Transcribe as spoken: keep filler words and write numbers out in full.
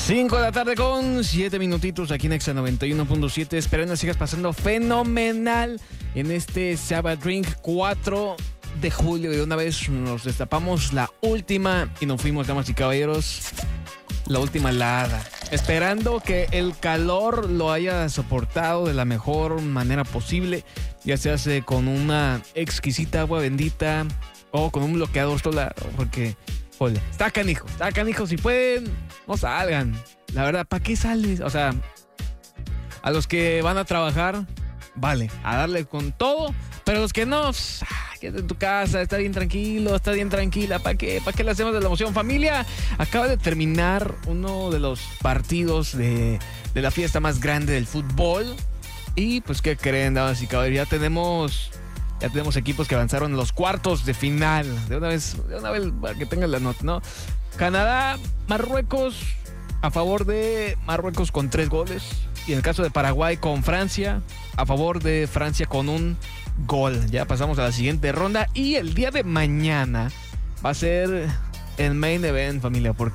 cinco de la tarde con siete minutitos aquí en Exa noventa y uno punto siete. Esperando que sigas pasando fenomenal en este Sabbath Drink cuatro de julio. Y de una vez nos destapamos la última y nos fuimos, damas y caballeros. La última helada. Esperando que el calor lo haya soportado de la mejor manera posible. Ya se hace con una exquisita agua bendita o con un bloqueador solar. Porque, joder, está canijo, está canijo. Si pueden, no salgan. La verdad, ¿para qué sales? O sea, a los que van a trabajar, vale, a darle con todo. Pero los que no, quédate en tu casa, está bien tranquilo, está bien tranquila. ¿Para qué? ¿Para qué le hacemos de la emoción? Familia, acaba de terminar uno de los partidos de, de la fiesta más grande del fútbol. Y pues, ¿qué creen, damas y caballeros? Ya tenemos, ya tenemos equipos que avanzaron en los cuartos de final. De una vez, de una vez, para que tengan la nota, ¿no? Canadá, Marruecos, a favor de Marruecos con tres goles. Y en el caso de Paraguay con Francia, a favor de Francia con un gol. Ya pasamos a la siguiente ronda. Y el día de mañana va a ser el main event, familia, porque